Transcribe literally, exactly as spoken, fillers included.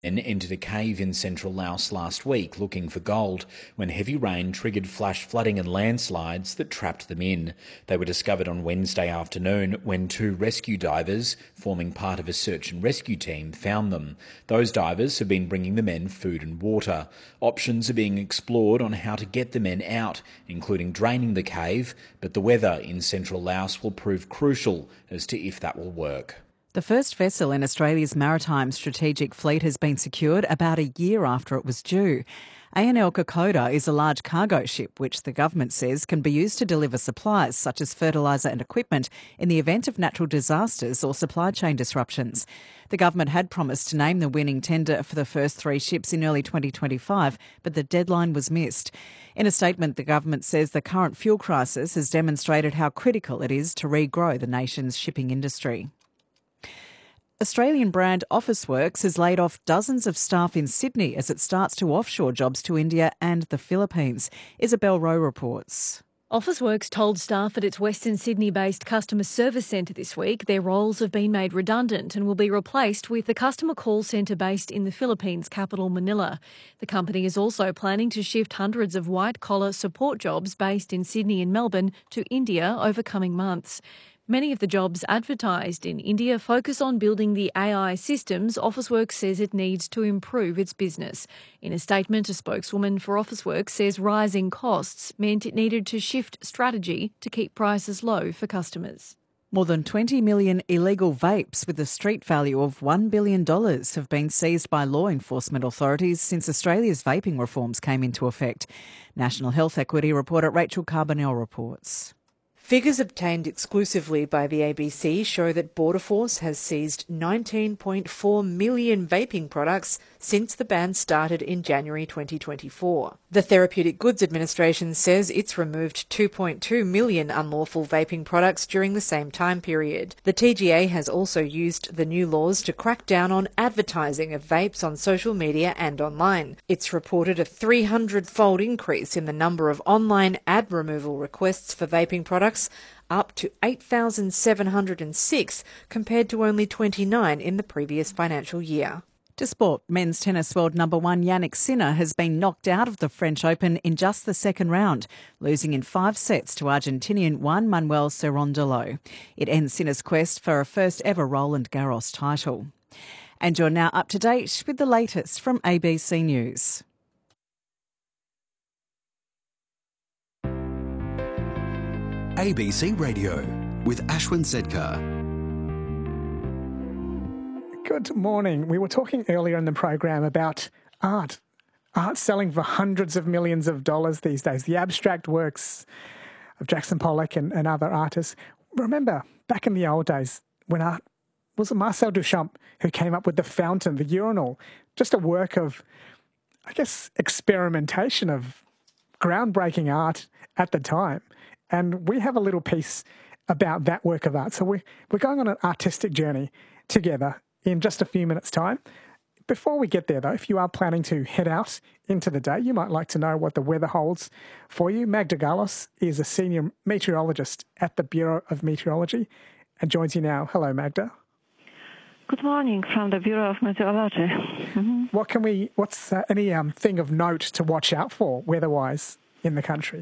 Men entered a cave in central Laos last week looking for gold when heavy rain triggered flash flooding and landslides that trapped them in. They were discovered on Wednesday afternoon when two rescue divers, forming part of a search and rescue team, found them. Those divers have been bringing the men food and water. Options are being explored on how to get the men out, including draining the cave, but the weather in central Laos will prove crucial as to if that will work. The first vessel in Australia's maritime strategic fleet has been secured about a year after it was due. A N L Kokoda is a large cargo ship which the government says can be used to deliver supplies such as fertiliser and equipment in the event of natural disasters or supply chain disruptions. The government had promised to name the winning tender for the first three ships in early twenty twenty-five, but the deadline was missed. In a statement, the government says the current fuel crisis has demonstrated how critical it is to regrow the nation's shipping industry. Australian brand Officeworks has laid off dozens of staff in Sydney as it starts to offshore jobs to India and the Philippines. Isabel Rowe reports. Officeworks told staff at its Western Sydney-based customer service centre this week their roles have been made redundant and will be replaced with a customer call centre based in the Philippines capital Manila. The company is also planning to shift hundreds of white-collar support jobs based in Sydney and Melbourne to India over coming months. Many of the jobs advertised in India focus on building the A I systems Officeworks says it needs to improve its business. In a statement, a spokeswoman for Officeworks says rising costs meant it needed to shift strategy to keep prices low for customers. More than twenty million illegal vapes with a street value of one billion dollars have been seized by law enforcement authorities since Australia's vaping reforms came into effect. National Health Equity reporter Rachel Carbonell reports. Figures obtained exclusively by the A B C show that Border Force has seized nineteen point four million vaping products since the ban started in January twenty twenty-four. The Therapeutic Goods Administration says it's removed two point two million unlawful vaping products during the same time period. The T G A has also used the new laws to crack down on advertising of vapes on social media and online. It's reported a three hundred fold increase in the number of online ad removal requests for vaping products, up to eight thousand seven hundred six compared to only twenty-nine in the previous financial year. To sport, men's tennis world number one Yannick Sinner has been knocked out of the French Open in just the second round, losing in five sets to Argentinian Juan Manuel Cerundolo. It ends Sinner's quest for a first ever Roland Garros title. And you're now up to date with the latest from A B C News. A B C Radio with Ashwin Sedkar. Good morning. We were talking earlier in the program about art. Art selling for hundreds of millions of dollars these days. The abstract works of Jackson Pollock and, and other artists. Remember, back in the old days, when art was it Marcel Duchamp who came up with the fountain, the urinal, just a work of, I guess, experimentation of groundbreaking art at the time. And we have a little piece about that work of art. So we're, we're going on an artistic journey together in just a few minutes' time. Before we get there, though, if you are planning to head out into the day, you might like to know what the weather holds for you. Magda Galos is a senior meteorologist at the Bureau of Meteorology and joins you now. Hello, Magda. Good morning from the Bureau of Meteorology. Mm-hmm. What can we? What's uh, any um, thing of note to watch out for weather-wise in the country?